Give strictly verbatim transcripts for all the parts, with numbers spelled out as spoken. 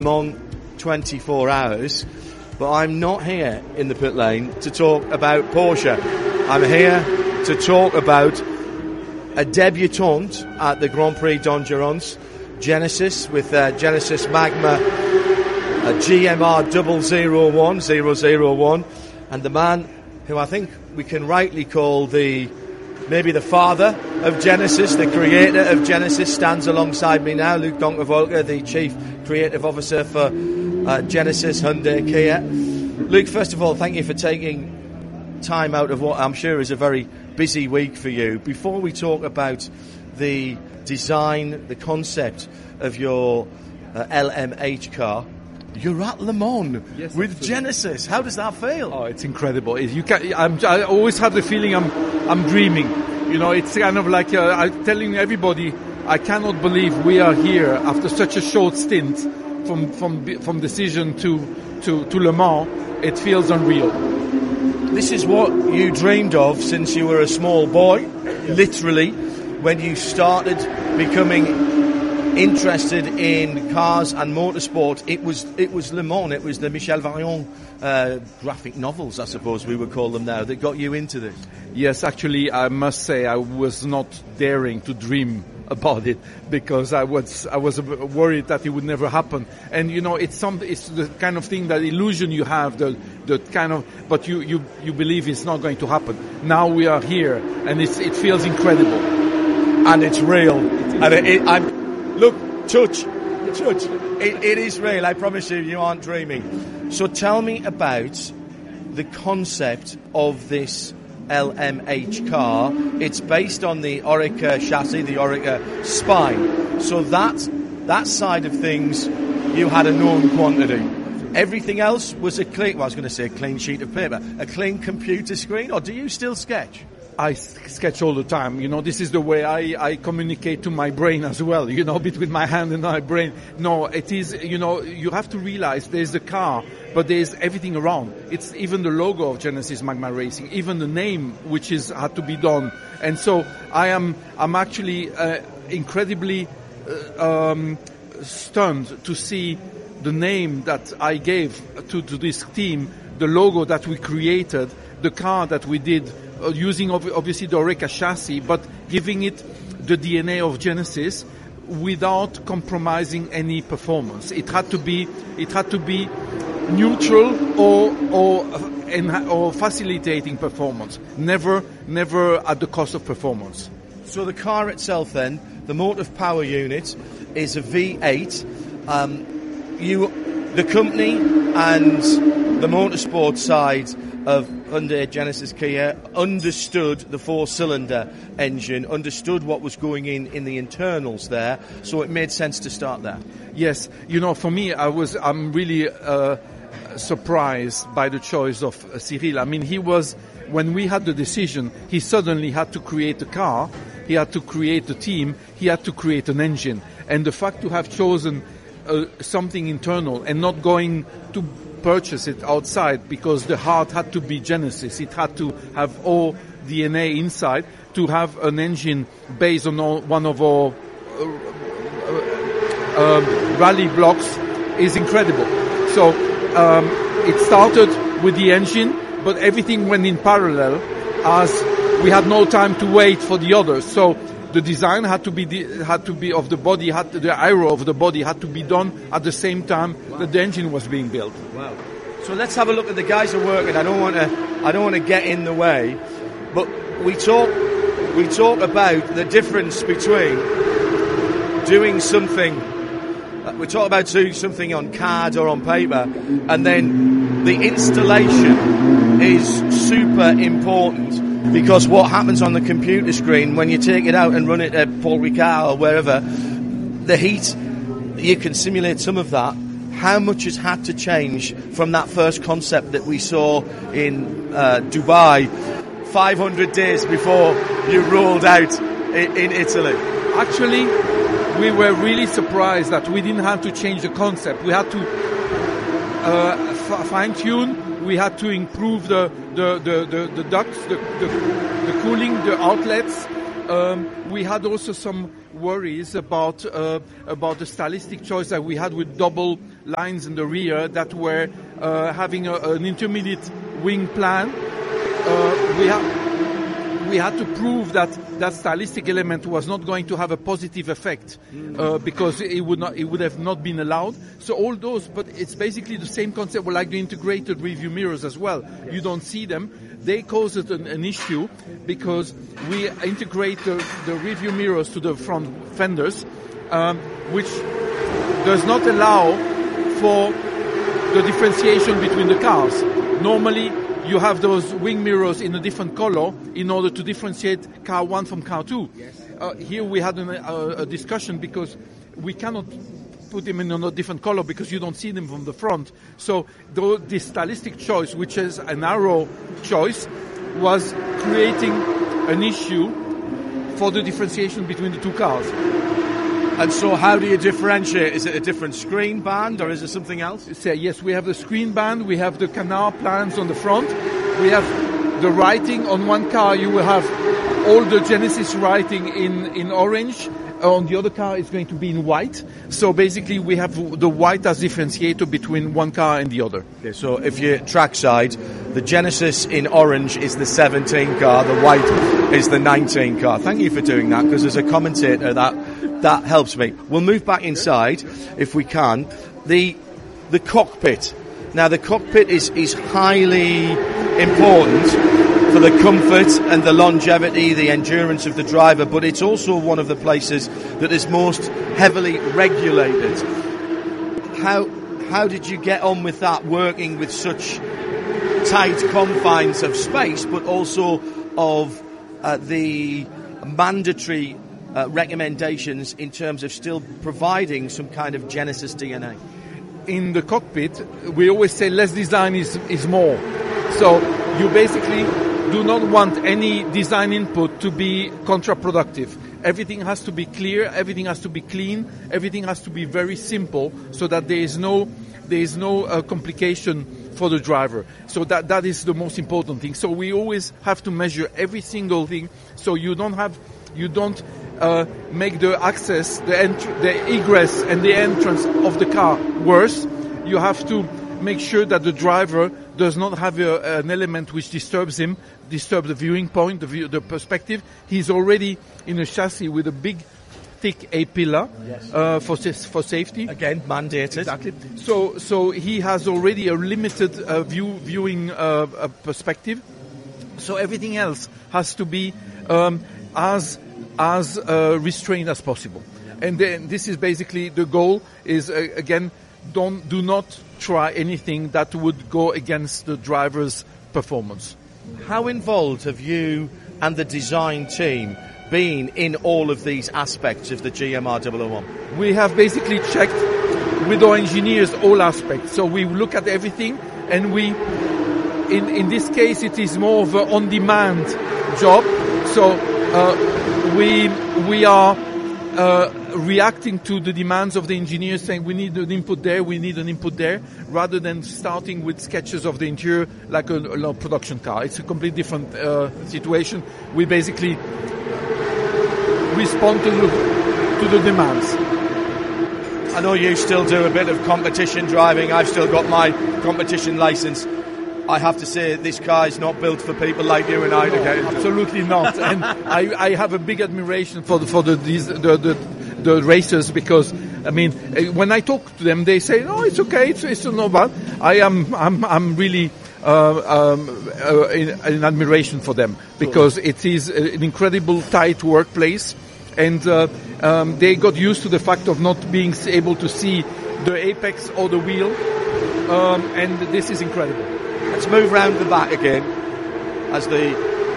Mans twenty-four hours, but I'm not here in the pit lane to talk about Porsche. I'm here to talk about a debutante at the Grand Prix d'Endurance, Genesis, with uh, Genesis Magma a G M R double zero one zero zero one, and the man who I think we can rightly call the maybe the father of Genesis, the creator of Genesis, stands alongside me now. Luc Donckerwolke, the Chief Creative Officer for uh, Genesis, Hyundai, Kia. Luc, first of all, thank you for taking time out of what I'm sure is a very busy week for you. Before we talk about the design, the concept of your uh, L M H car, you're at Le Mans yes, with absolutely. Genesis. How does that feel? Oh, it's incredible. You can, I'm, I always have the feeling I'm, I'm dreaming. You know, it's kind of like uh, I'm telling everybody, I cannot believe we are here after such a short stint from from from decision to to to Le Mans. It feels unreal. This is what you dreamed of since you were a small boy, yes. Literally, when you started becoming interested in cars and motorsport. It was it was Le Mans, it was the Michel Variant uh, graphic novels, I suppose we would call them now, that got you into this. Yes, actually, I must say I was not daring to dream about it because I was I was worried that it would never happen. And you know, it's some it's the kind of thing, that illusion you have, the the kind of, but you you you believe it's not going to happen. Now we are here, and it's it feels incredible, and it's real. And it, it, I'm. Look, touch, touch. It, it is real. I promise you, you aren't dreaming. So tell me about the concept of this L M H car. It's based on the Oreca chassis, the Oreca spine. So that that side of things, you had a known quantity. Everything else was a clean, well, I was going to say a clean sheet of paper, a clean computer screen, or do you still sketch? I sketch all the time. You know, this is the way I, I communicate to my brain as well, you know, between my hand and my brain. No, it is, you know, you have to realize there's the car, but there's everything around. It's even the logo of Genesis Magma Racing, even the name, which is had to be done. And so I am, I'm actually uh, incredibly uh, um, stunned to see the name that I gave to, to this team, the logo that we created, the car that we did, Uh, using ob- obviously the Oreca chassis, but giving it the D N A of Genesis without compromising any performance. It had to be, it had to be neutral or or uh, or facilitating performance. Never, never at the cost of performance. So the car itself, then, the motive power unit, is a V eight. Um, you, the company, and the motorsport side of Hyundai, Genesis, Kia understood the four-cylinder engine, understood what was going in in the internals there, so it made sense to start there. Yes, you know, for me, I was, I'm really uh, surprised by the choice of uh, Cyril. I mean, he was, when we had the decision, he suddenly had to create a car, he had to create a team, he had to create an engine, and the fact to have chosen uh, something internal and not going to purchase it outside, because the heart had to be Genesis. It had to have all D N A inside, to have an engine based on all, one of our uh, uh, uh, rally blocks is incredible. So um, it started with the engine, but everything went in parallel as we had no time to wait for the others. So the design had to be had to be of the body, had to, the aero of the body had to be done at the same time wow. that the engine was being built. Wow! So let's have a look at the guys who are working. I don't want to I don't want to get in the way, but we talk we talk about the difference between doing something. We talk about doing something on card or on paper, and then the installation is super important. Because what happens on the computer screen when you take it out and run it at Paul Ricard or wherever, the heat, you can simulate some of that. How much has had to change from that first concept that we saw in uh, Dubai five hundred days before you rolled out in, in Italy? Actually, we were really surprised that we didn't have to change the concept. We had to uh, f- fine-tune. We had to improve the the the, the, the ducts, the, the the cooling, the outlets. Um, we had also some worries about uh, about the stylistic choice that we had with double lines in the rear that were uh, having a, an intermediate wing plan. Uh, we have. We had to prove that that stylistic element was not going to have a positive effect uh, because it would not, it would have not been allowed. So all those, but it's basically the same concept. Well, like the integrated review mirrors as well. Yes. You don't see them. They cause it an, an issue because we integrate the, the review mirrors to the front fenders, um, which does not allow for the differentiation between the cars. Normally, you have those wing mirrors in a different color in order to differentiate car one from car two. Yes. Uh, here we had an, uh, a discussion because we cannot put them in a different color because you don't see them from the front. So though this stylistic choice, which is a narrow choice, was creating an issue for the differentiation between the two cars. And so how do you differentiate? Is it a different screen band or is it something else? So, yes, we have the screen band, we have the canard plans on the front, we have the writing. On one car you will have all the Genesis writing in, in orange, on the other car it's going to be in white. So basically we have the white as differentiator between one car and the other. Okay, so if you're trackside, the Genesis in orange is the seventeen car, the white is the nineteen car. Thank you for doing that, because as a commentator that That helps me. We'll move back inside, if we can. The the cockpit. Now, the cockpit is, is highly important for the comfort and the longevity, the endurance of the driver, but it's also one of the places that is most heavily regulated. How how did you get on with that, working with such tight confines of space, but also of uh, the mandatory Uh, recommendations in terms of still providing some kind of Genesis D N A? In the cockpit, we always say less design is, is more. So you basically do not want any design input to be counterproductive. Everything has to be clear, everything has to be clean, everything has to be very simple so that there is no, there is no uh, complication for the driver. So that, that is the most important thing. So we always have to measure every single thing so you don't have, you don't Uh, make the access, the, entr- the egress and the entrance of the car worse. You have to make sure that the driver does not have a, an element which disturbs him, disturbs the viewing point, the, view, the perspective. He's already in a chassis with a big, thick A-pillar yes. uh, for for safety. Again, mandated. Exactly. So so he has already a limited uh, view viewing uh, uh, perspective. So everything else has to be um, as as uh, restrained as possible. And then this is basically the goal is, uh, again, don't, do not try anything that would go against the driver's performance. How involved have you and the design team been in all of these aspects of the G M R double oh one? We have basically checked with our engineers all aspects. So we look at everything, and we, in, in this case, it is more of an on-demand job. So uh, we we are uh, reacting to the demands of the engineers, saying we need an input there, we need an input there, rather than starting with sketches of the interior like a, a production car. It's a completely different uh, situation. We basically respond to the, to the demands. I know you still do a bit of competition driving. I've still got my competition license. I have to say, this car is not built for people like you and I no, to get into. Absolutely not. And I, I have a big admiration for the, for the, these, the, the, the racers, because, I mean, when I talk to them, they say, "No, it's okay, it's, it's not bad." I am, I'm, I'm really uh, um, uh, in, in admiration for them, because it is an incredible tight workplace, and uh, um, they got used to the fact of not being able to see the apex or the wheel, um, and this is incredible. Let's move round the back again as the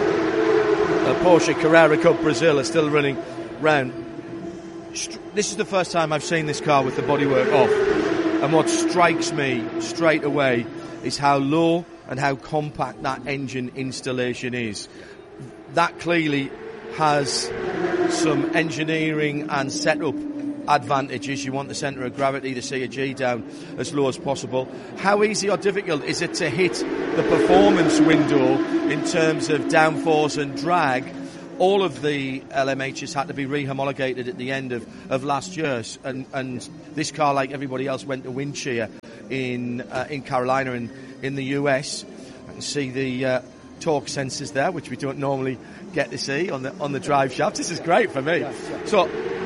uh, Porsche Carrera Cup Brazil are still running round. This is the first time I've seen this car with the bodywork off, and what strikes me straight away is how low and how compact that engine installation is. That clearly has some engineering and setup advantages. You want the centre of gravity, the C of G, down as low as possible. How easy or difficult is it to hit the performance window in terms of downforce and drag all of the L M Hs had to be re-homologated at the end of, of last year, and, and this car, like everybody else, went to Windshear in uh, in Carolina in, in the U S. I can see the uh, torque sensors there, which we don't normally get to see on the on the drive shaft. This is great for me. So,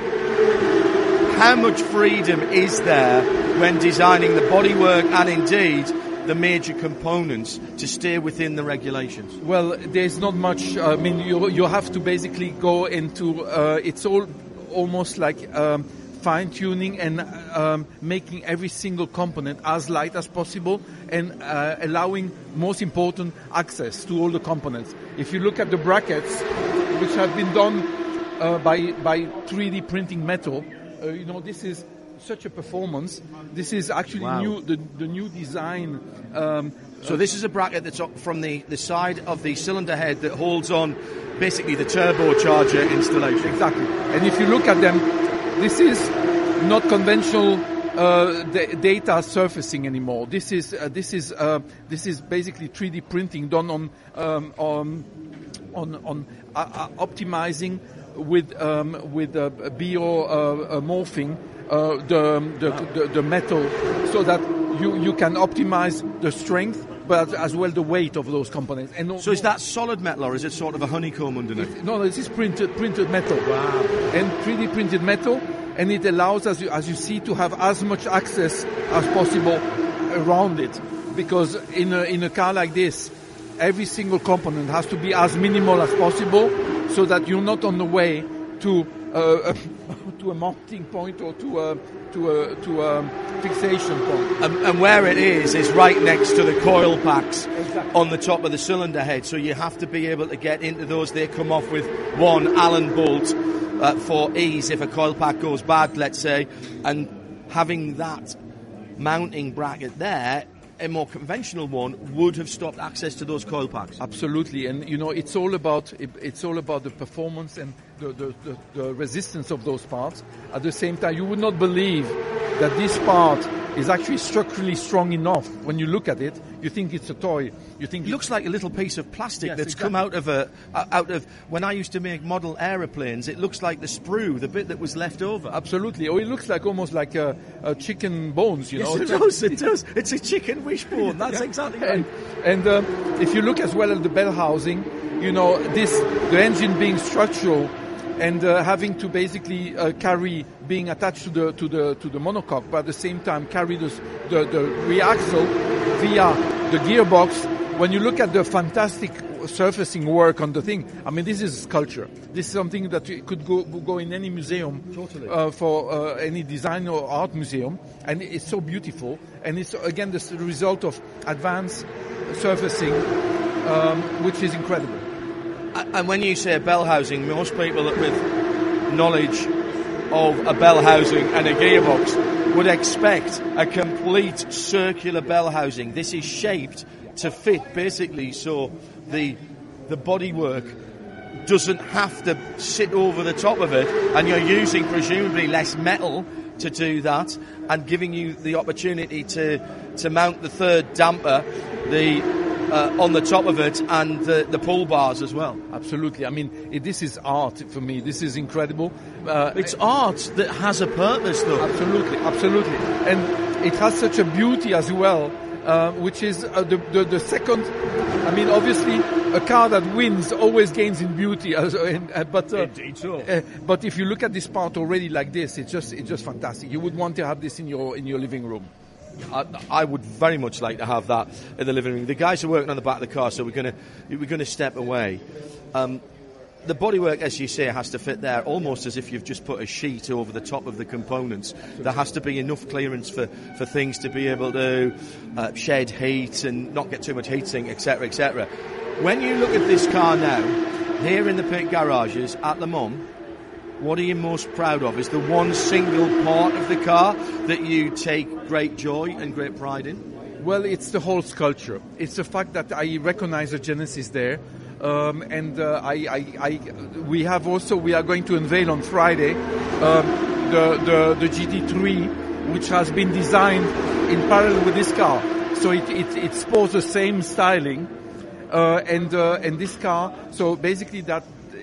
how much freedom is there when designing the bodywork and indeed the major components to stay within the regulations? Well, there's not much. I mean, you you have to basically go into. Uh, it's all almost like um, fine tuning and um, making every single component as light as possible and uh, allowing, most important, access to all the components. If you look at the brackets, which have been done uh, by by three D printing metal, uh, you know, this is such a performance. This is actually Wow. new, the, the new design. Um, So this is a bracket that's up from the, the side of the cylinder head that holds on basically the turbocharger installation. Exactly. And if you look at them, this is not conventional uh, d- data surfacing anymore. This is uh, this is uh, this is basically three D printing done on um, on on, on uh, uh, optimizing with um, with uh, bio uh, uh, morphing uh, the, the, the the metal so that you you can optimize the strength, but as well the weight of those components. And So is that solid metal or is it sort of a honeycomb underneath? no, no, this is printed printed metal. Wow. And three D printed metal, and it allows, as you, as you see, to have as much access as possible around it. Because in a, in a car like this, every single component has to be as minimal as possible, so that you're not on the way to uh, to a mounting point or to a to a to a fixation point. And, and where it is is right next to the coil packs Exactly. on the top of the cylinder head. So you have to be able to get into those. They come off with one Allen bolt uh, for ease if a coil pack goes bad, let's say. And having that mounting bracket there, a more conventional one would have stopped access to those coil packs. Absolutely, and you know it's all about it, it's all about the performance and the, the, the, the resistance of those parts. At the same time, you would not believe that this part is actually structurally strong enough. When you look at it, you think it's a toy. You think It looks like a little piece of plastic Yes, that's exactly. come out of a out of when I used to make model aeroplanes. It looks like the sprue, the bit that was left over. absolutely. Or it looks like almost like a, a chicken bones. You know, Yes, it does. It does. It's a chicken wishbone. That's exactly right. And, and um, if you look as well at the bell housing, you know, this the engine being structural and uh, having to basically uh, carry being attached to the to the to the monocoque, but at the same time carry the the, the reaxle via the gearbox. When you look at the fantastic surfacing work on the thing, I mean, this is sculpture. This is something that you could go go in any museum, Totally. uh, for uh, any design or art museum, and it's so beautiful. And it's again the s- result of advanced surfacing, um, which is incredible. And when you say bell housing, most people with knowledge of a bell housing and a gearbox would expect a complete circular bell housing. This is shaped to fit basically so the the bodywork doesn't have to sit over the top of it, and you're using presumably less metal to do that and giving you the opportunity to to mount the third damper the uh, on the top of it and the, the pull bars as well. Absolutely. I mean, it, this is art for me. This is incredible. Uh, It's art that has a purpose, though. Absolutely, absolutely. And it has such a beauty as well, uh, which is uh, the, the the second. I mean, obviously, a car that wins always gains in beauty. As, and, uh, but uh, Indeed so. uh, but if you look at this part already like this, it's just it's just fantastic. You would want to have this in your in your living room. I, I would very much like to have that in the living room. The guys are working on the back of the car, so we're going to we're going to step away. Um, the bodywork, as you say, has to fit there almost as if you've just put a sheet over the top of the components. There has to be enough clearance for, for things to be able to uh, shed heat and not get too much heat sink, et cetera, et cetera. When you look at this car now, here in the pit garages at Le Mans, what are you most proud of? Is there one single part of the car that you take great joy and great pride in? Well, it's the whole sculpture. It's the fact that I recognize the Genesis there. Um, and uh, I, I, I, we have also, we are going to unveil on Friday um, the, the, the G T three, which has been designed in parallel with this car. So it, it, it sports the same styling. Uh, and, uh, and this car, so basically that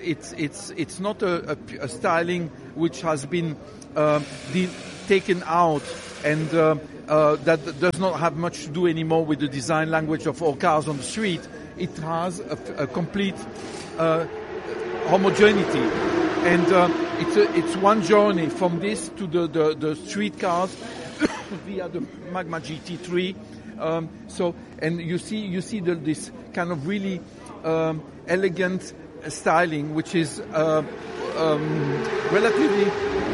it's it's it's not a, a, a styling which has been uh, de- taken out and uh, uh, that does not have much to do anymore with the design language of all cars on the street. It has a, a complete uh, homogeneity, and uh, it's a, it's one journey from this to the the, the street cars via the Magma G T three. Um, so and you see you see the, this kind of really um, elegant styling, which is uh, um, relatively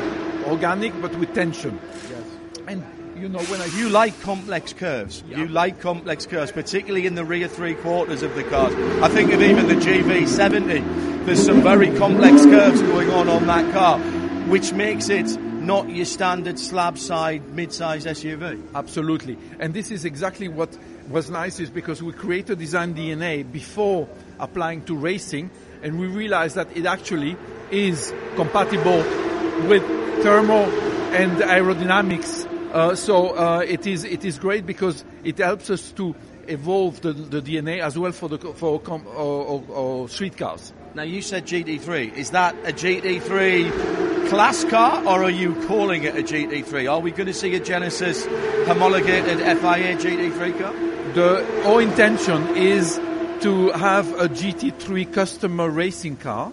organic but with tension. Yes. And you know, when I you like complex curves, yeah. you like complex curves, particularly in the rear three quarters of the cars. I think of even the G V seventy. There's some very complex curves going on on that car, which makes it not your standard slab side mid-size S U V. Absolutely, and this is exactly what was nice, is because we created design D N A before applying to racing, and we realized that it actually is compatible with thermal and aerodynamics. Uh, so uh, it is it is great because it helps us to evolve the, the D N A as well for the for com, or, or, or street cars. Now you said G T three. Is that a G T three class car, or are you calling it a G T three? Are we going to see a Genesis homologated F I A G T three car? The our intention is to have a G T three customer racing car.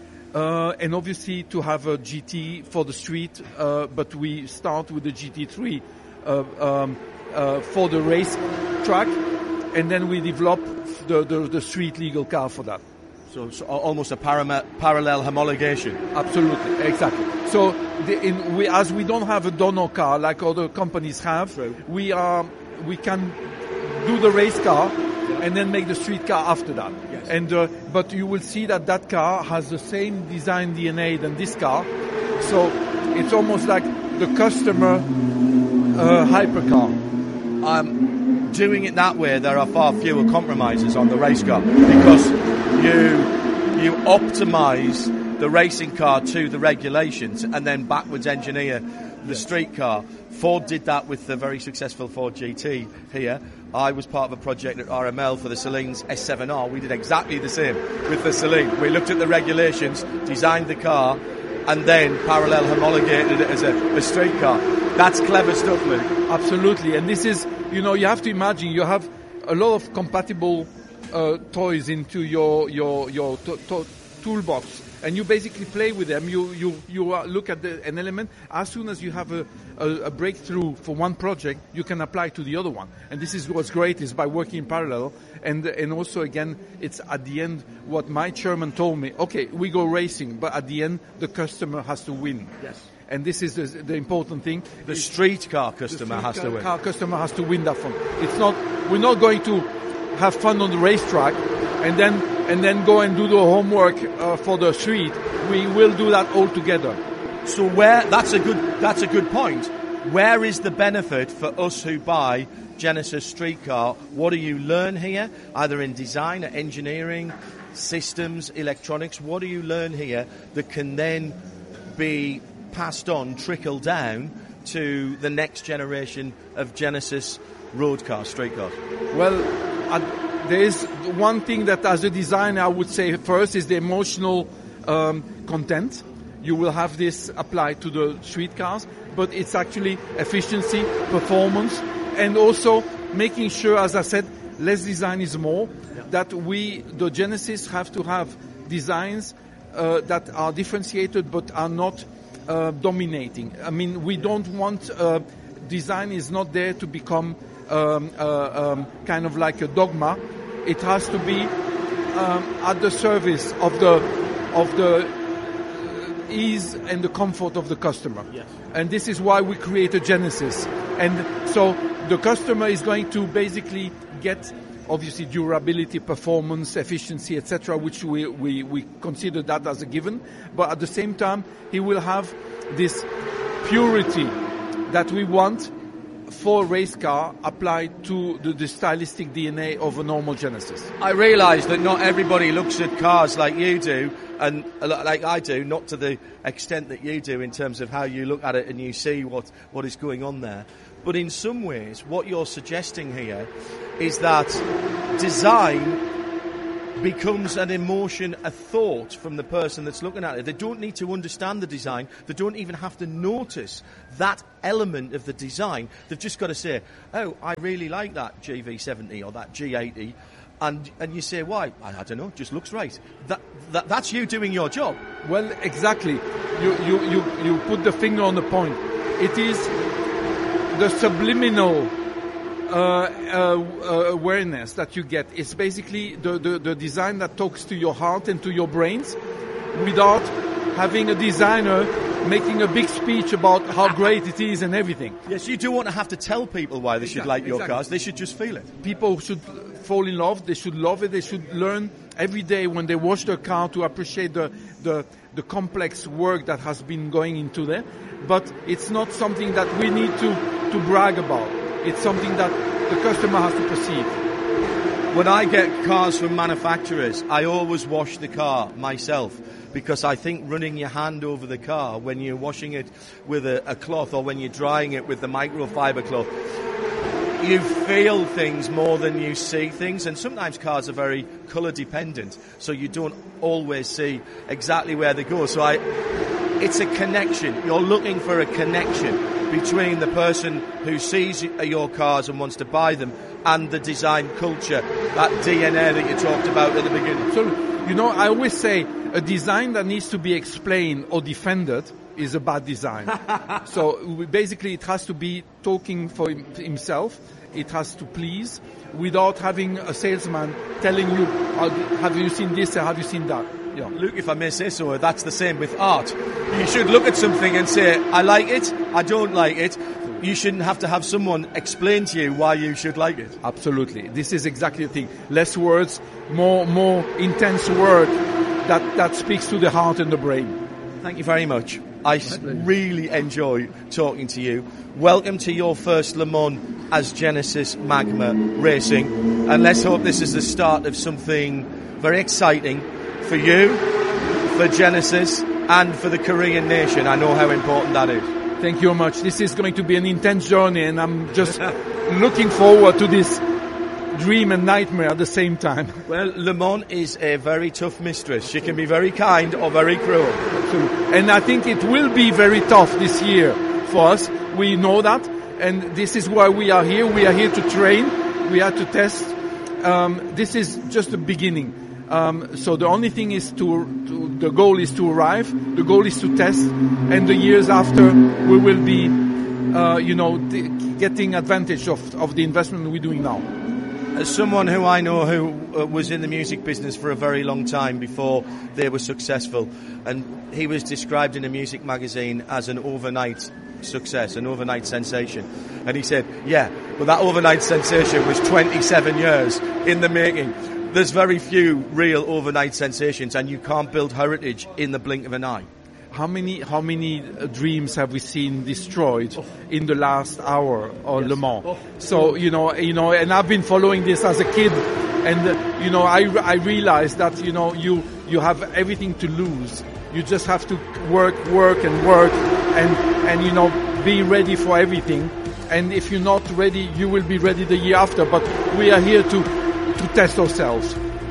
Uh, and obviously to have a G T for the street, uh, but we start with the G T three uh, um, uh, for the race track, and then we develop the, the, the street legal car for that. So, so almost a parama- parallel homologation. Absolutely, exactly. So the, in, we, as we don't have a donor car like other companies have, True. we are we can do the race car and then make the street car after that. Yes. And uh, but you will see that that car has the same design D N A than this car, so it's almost like the customer uh, hypercar. Um, doing it that way, there are far fewer compromises on the race car because you you optimise the racing car to the regulations and then backwards engineer the street car. Ford did that with the very successful Ford G T here. I was part of a project at R M L for the Celine's S seven R. We did exactly the same with the Celine. We looked at the regulations, designed the car, and then parallel homologated it as a, a street car. That's clever stuff, Luke. Absolutely. And this is, you know, you have to imagine you have a lot of compatible uh, toys into your your your to- to- toolbox. And you basically play with them. You you you uh, look at the, an element. As soon as you have a, a, a breakthrough for one project, you can apply to the other one. And this is what's great, is by working in parallel. And and also again, it's at the end what my chairman told me. Okay, we go racing, but at the end, the customer has to win. Yes. And this is the, the important thing. The street car customer the street has car, to win. Car customer has to win that one. It's not. We're not going to have fun on the racetrack and then and then go and do the homework uh, for the street. We will do that all together. So where that's a good that's a good point. Where is the benefit for us who buy Genesis street car? What do you learn here, either in design or engineering, systems, electronics? What do you learn here that can then be passed on, trickle down to the next generation of Genesis road cars, street cars? Well, uh, there is one thing that as a designer I would say first is the emotional um, content. You will have this applied to the street cars, but it's actually efficiency, performance, and also making sure, as I said, less design is more, yeah. that we, the Genesis, have to have designs uh, that are differentiated but are not uh, dominating. I mean, we don't want, uh, design is not there to become um, uh, um, kind of like a dogma. It has to be um, at the service of the of the ease and the comfort of the customer. Yes. And this is why we created Genesis. And so the customer is going to basically get obviously durability, performance, efficiency, et cetera, which we, we, we consider that as a given. But at the same time, he will have this purity that we want for a race car applied to the, the stylistic D N A of a normal Genesis. I realise that not everybody looks at cars like you do, and like I do, not to the extent that you do in terms of how you look at it and you see what, what is going on there. But in some ways, what you're suggesting here is that design becomes an emotion, a thought from the person that's looking at it. They don't need to understand the design. They don't even have to notice that element of the design. They've just got to say, oh, I really like that G V seventy or that G eighty. And and you say, why? I, I don't know, just looks right. That, that That's you doing your job. Well, exactly. You, you, you, you put the finger on the point. It is the subliminal uh, uh, awareness that you get. It's basically the, the, the design that talks to your heart and to your brains without having a designer making a big speech about how great it is and everything. Yes, you do want to have to tell people why they should Exactly, like your exactly. cars. They should just feel it. People should fall in love. They should love it. They should learn every day when they wash their car to appreciate the, the, the complex work that has been going into there. But it's not something that we need to, to brag about. It's something that the customer has to perceive. When I get cars from manufacturers, I always wash the car myself, because I think running your hand over the car when you're washing it with a, a cloth, or when you're drying it with the microfiber cloth, you feel things more than you see things. And sometimes cars are very colour dependent, so you don't always see exactly where they go. So I, it's a connection. You're looking for a connection between the person who sees your cars and wants to buy them and the design culture, that D N A that you talked about at the beginning. So, you know, I always say a design that needs to be explained or defended is a bad design. So we, basically it has to be talking for him, himself. It has to please without having a salesman telling you, have you seen this or have you seen that? Yeah. Luke, if I may say so, that's the same with art. You should look at something and say, I like it, I don't like it. You shouldn't have to have someone explain to you why you should like it. Absolutely. This is exactly the thing. Less words, more more intense work that, that speaks to the heart and the brain. Thank you very much. I really enjoy talking to you. Welcome to your first Le Mans as Genesis Magma Racing. And let's hope this is the start of something very exciting for you, for Genesis, and for the Korean nation. I know how important that is. Thank you very much. This is going to be an intense journey, and I'm just looking forward to this dream and nightmare at the same time. Well, Le Mans is a very tough mistress. She can be very kind or very cruel. Absolutely. And I think it will be very tough this year for us. We know that, and this is why we are here. We are here to train. We are to test. Um, this is just the beginning. Um, so the only thing is to, to, the goal is to arrive, the goal is to test, and the years after we will be, uh, you know, d- getting advantage of, of the investment we're doing now. As someone who I know who uh, was in the music business for a very long time before they were successful, and he was described in a music magazine as an overnight success, an overnight sensation. And he said, yeah, but that overnight sensation was twenty-seven years in the making. There's very few real overnight sensations, and you can't build heritage in the blink of an eye. How many how many uh, dreams have we seen destroyed oh. in the last hour of yes. Le Mans? Oh. So you know, you know, and I've been following this as a kid, and uh, you know, I I realized that you know you you have everything to lose. You just have to work, work, and work, and and you know, be ready for everything. And if you're not ready, you will be ready the year after. But we are here to. to test ourselves.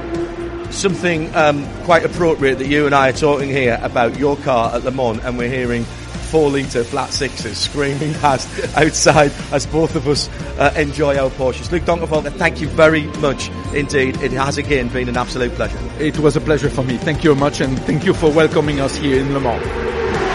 Something um, quite appropriate that you and I are talking here about your car at Le Mans, and we're hearing four litre flat sixes screaming past outside as both of us uh, enjoy our Porsches. Luc Donkevogel, thank you very much indeed. It has again been an absolute pleasure. It was a pleasure for me. Thank you very much, and thank you for welcoming us here in Le Mans.